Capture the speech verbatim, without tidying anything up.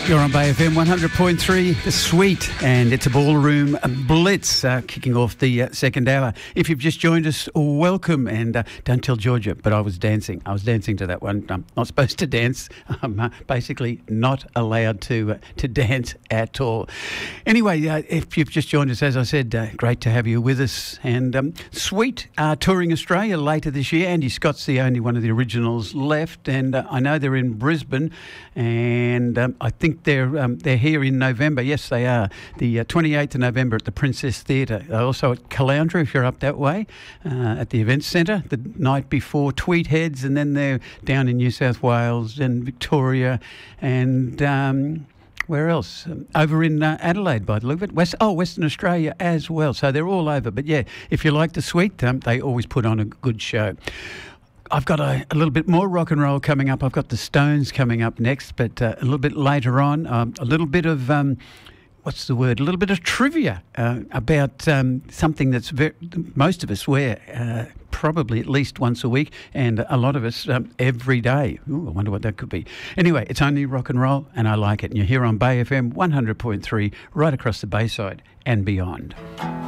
You're on Bay F M one hundred point three, The Sweet, and it's a ballroom blitz uh, kicking off the uh, second hour. If you've just joined us, welcome, and uh, don't tell Georgia, but I was dancing. I was dancing to that one. I'm not supposed to dance. I'm uh, basically not allowed to uh, to dance at all. Anyway, uh, if you've just joined us, as I said, uh, great to have you with us. And um, Sweet uh, touring Australia later this year. Andy Scott's the only one of the originals left, and uh, I know they're in Brisbane, and um, I think they're um, they're here in November. Yes, they are. The uh, twenty-eighth of November at the Princess Theatre. They're also at Caloundra, if you're up that way, uh, at the Events Centre the night before Tweed Heads, and then they're down in New South Wales and Victoria and... Um, Where else? Um, over in uh, Adelaide, by the look of it. West, oh, Western Australia as well. So they're all over. But yeah, if you like the Sweet, um, they always put on a good show. I've got a, a little bit more rock and roll coming up. I've got the Stones coming up next, but uh, a little bit later on, um, a little bit of... Um, what's the word? A little bit of trivia uh, about um, something that's very, most of us wear uh, probably at least once a week, and a lot of us um, every day. Ooh, I wonder what that could be. Anyway, it's only rock and roll, and I like it. And you're here on Bay F M one hundred point three, right across the Bayside and beyond.